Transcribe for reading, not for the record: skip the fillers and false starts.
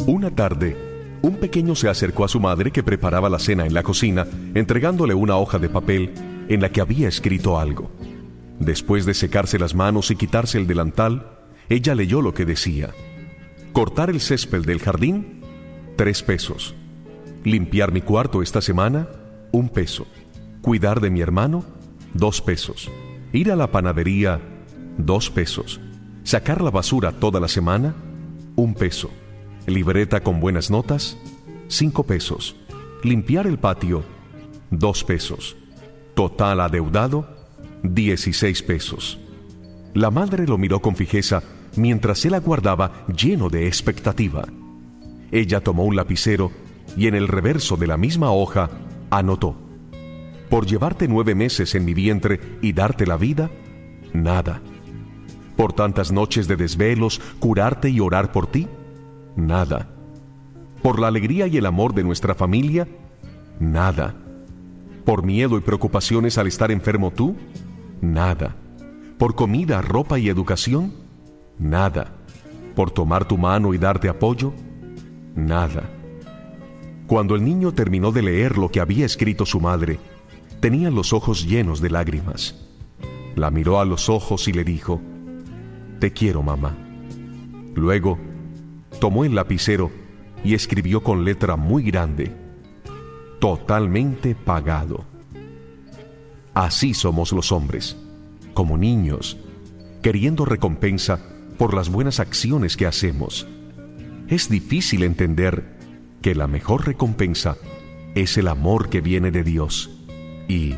Una tarde, un pequeño se acercó a su madre que preparaba la cena en la cocina, entregándole una hoja de papel en la que había escrito algo. Después de secarse las manos y quitarse el delantal, ella leyó lo que decía: cortar el césped del jardín, 3 pesos. Limpiar mi cuarto esta semana, 1 peso. Cuidar de mi hermano, 2 pesos. Ir a la panadería, 2 pesos. Sacar la basura toda la semana, 1 peso. Libreta con buenas notas, 5 pesos. Limpiar el patio, 2 pesos. Total adeudado, 16 pesos. La madre lo miró con fijeza mientras él aguardaba lleno de expectativa. Ella tomó un lapicero y en el reverso de la misma hoja anotó: por llevarte 9 meses en mi vientre y darte la vida, nada. Por tantas noches de desvelos, curarte y orar por ti, nada. Por la alegría y el amor de nuestra familia, nada. Por miedo y preocupaciones al estar enfermo tú, nada. Por comida, ropa y educación, nada. Por tomar tu mano y darte apoyo, nada. Cuando el niño terminó de leer lo que había escrito su madre, tenía los ojos llenos de lágrimas. La miró a los ojos y le dijo: te quiero, mamá. Luego, tomó el lapicero y escribió con letra muy grande: totalmente pagado. Así somos los hombres, como niños, queriendo recompensa por las buenas acciones que hacemos. Es difícil entender que la mejor recompensa es el amor que viene de Dios y